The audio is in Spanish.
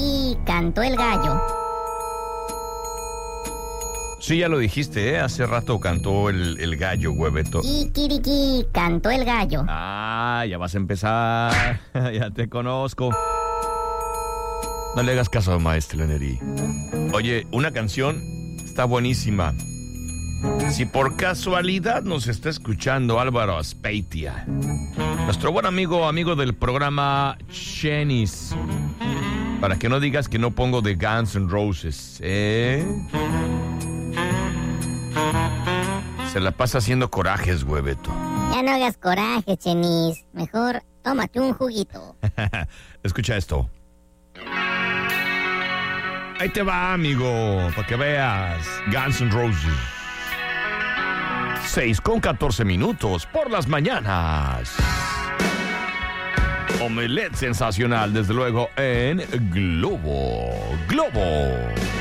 Kikiriki, cantó el gallo. Sí, ya lo dijiste, ¿eh? Hace rato cantó el gallo, hueveto. Kikiriki, cantó el gallo. Ah, ya vas a empezar. Ya te conozco. No le hagas caso a Maestro Lenerí. Oye, una canción está buenísima. Si por casualidad nos está escuchando Álvaro Aspeitia, nuestro buen amigo del programa Chenis, para que no digas que no pongo de Guns N' Roses, ¿eh? Se la pasa haciendo corajes, hueveto. Ya no hagas coraje, Chenis. Mejor tómate un juguito. Escucha esto. Ahí te va, amigo, para que veas. Guns N' Roses. 6:14 por las mañanas. Omelette sensacional, desde luego, en Globo.